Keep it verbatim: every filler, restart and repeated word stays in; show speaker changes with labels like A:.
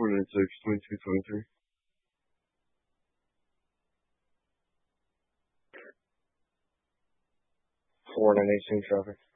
A: four nine six, twenty-two twenty-three. four nine eight, same traffic.